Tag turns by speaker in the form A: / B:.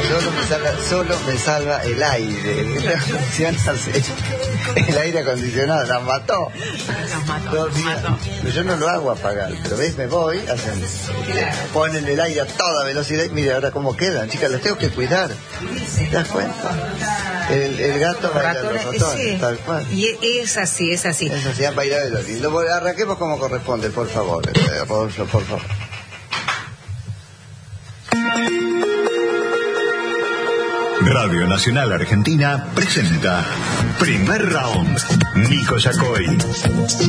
A: Solo me salva el aire. El aire acondicionado las mató. Pero yo no lo hago apagar. Pero ves, me voy, ponen el aire a toda velocidad. Mire ahora cómo quedan, chicas, los tengo que cuidar. ¿Te das cuenta? El gato baila los ratones, tal cual.
B: Y es así. Es así,
A: han bailado de lo lindo. Arranquemos como corresponde, por favor, Rodolfo, por favor.
C: Radio Nacional Argentina presenta Primer Round. Nico Yacoy.